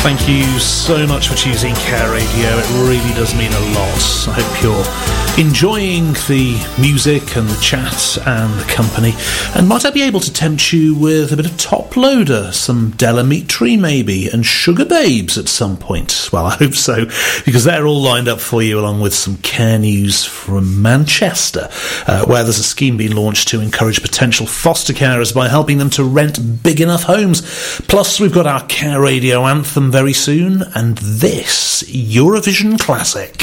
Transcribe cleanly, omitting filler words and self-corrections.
Thank you so much for choosing Care Radio. It really does mean a lot. I hope you're enjoying the music and the chat and the company. And might I be able to tempt you with a bit of Top Loader, some Del Amitri maybe, and Sugar Babes at some point? Well, I hope so, because they're all lined up for you, along with some care news from Manchester, where there's a scheme being launched to encourage potential foster carers by helping them to rent big enough homes. Plus, we've got our Care Radio anthem very soon, and this Eurovision classic.